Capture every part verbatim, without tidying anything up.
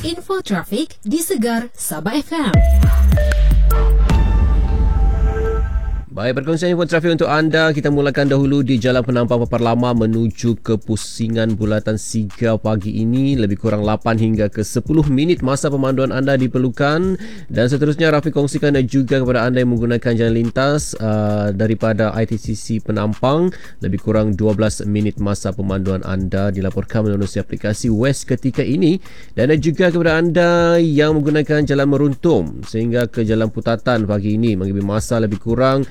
Info trafik di Segar Sabah F M. Baik, perkongsian info trafik untuk anda. Kita mulakan dahulu di Jalan Penampang Papar Lama menuju ke Pusingan Bulatan Sigau pagi ini. Lebih kurang lapan hingga ke sepuluh minit masa pemanduan anda diperlukan. Dan seterusnya, Rafiq kongsikan juga kepada anda yang menggunakan jalan lintas uh, daripada I T C C Penampang. Lebih kurang dua belas minit masa pemanduan anda dilaporkan melalui aplikasi West ketika ini. Dan juga kepada anda yang menggunakan jalan meruntum sehingga ke Jalan Putatan pagi ini mengambil masa lebih kurang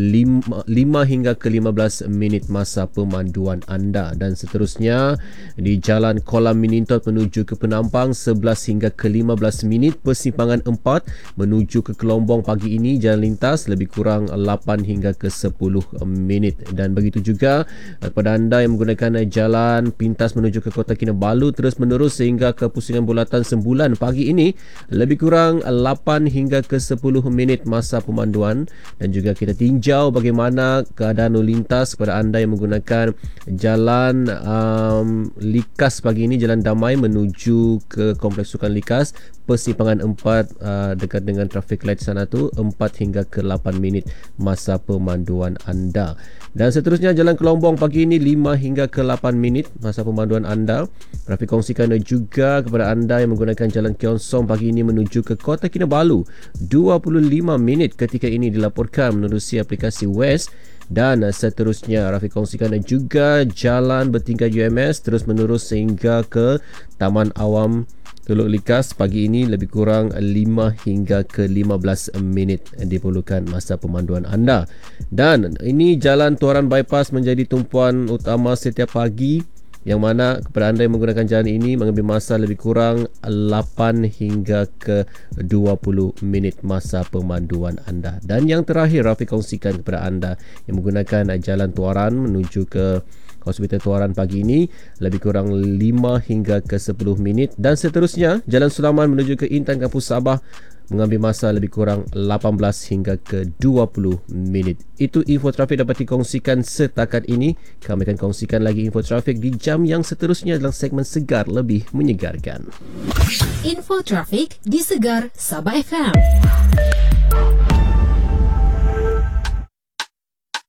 lima hingga ke lima belas minit masa pemanduan anda. Dan seterusnya di Jalan Kolam Minintot menuju ke Penampang sebelas hingga ke lima belas minit. Persimpangan empat menuju ke Kelombong pagi ini jalan lintas lebih kurang lapan hingga ke sepuluh minit. Dan begitu juga kepada anda yang menggunakan jalan pintas menuju ke Kota Kinabalu terus menerus sehingga ke Pusingan Bulatan Sembulan pagi ini lebih kurang lapan hingga ke sepuluh minit masa pemanduan. Dan juga kita tinjau bagaimana keadaan lalu lintas kepada anda yang menggunakan jalan um, Likas pagi ini, Jalan Damai menuju ke Kompleks Sukan Likas. Persimpangan empat uh, dekat dengan traffic light sana tu empat hingga ke lapan minit masa pemanduan anda. Dan seterusnya Jalan Kelombong pagi ini lima hingga ke lapan minit masa pemanduan anda. Rafiq kongsikan juga kepada anda yang menggunakan Jalan Keonsong pagi ini menuju ke Kota Kinabalu dua puluh lima minit ketika ini dilaporkan menerusi aplikasi West. Dan seterusnya Rafiq kongsikan juga Jalan Bertingkat U M S terus menerus sehingga ke Taman Awam Teluk Likas pagi ini lebih kurang lima hingga ke lima belas minit diperlukan masa pemanduan anda. Dan ini Jalan Tuaran Bypass menjadi tumpuan utama setiap pagi, yang mana kepada anda yang menggunakan jalan ini mengambil masa lebih kurang lapan hingga ke dua puluh minit masa pemanduan anda. Dan yang terakhir Rafiq kongsikan kepada anda yang menggunakan Jalan Tuaran menuju ke Hospital Tuaran pagi ini lebih kurang lima hingga ke sepuluh minit. Dan seterusnya Jalan Sulaman menuju ke Intan Kampus Sabah mengambil masa lebih kurang lapan belas hingga ke dua puluh minit. Itu info trafik dapat dikongsikan setakat ini. Kami akan kongsikan lagi info trafik di jam yang seterusnya dalam segmen Segar Lebih Menyegarkan. Info trafik di Segar Sabah F M.